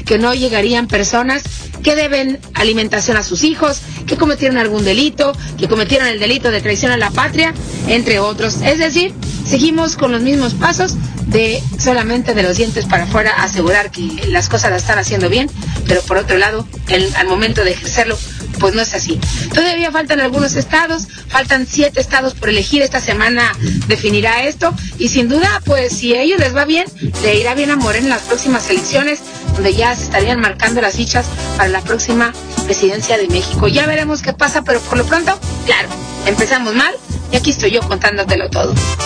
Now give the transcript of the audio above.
que no llegarían personas que deben alimentación a sus hijos, que cometieron algún delito, que cometieron el delito de traición a la patria, entre otros. Es decir, seguimos con los mismos pasos de solamente de los dientes para afuera asegurar que las cosas las están haciendo bien, pero por otro lado, al momento de ejercerlo, pues no es así. Todavía faltan algunos estados, faltan 7 estados por elegir. Esta semana definirá esto, y sin duda, pues si a ellos les va bien, le irá bien a Morena en las próximas elecciones, donde ya se estarían marcando las fichas para la próxima presidencia de México. Ya veremos qué pasa, pero por lo pronto, claro, empezamos mal, y aquí estoy yo contándotelo todo.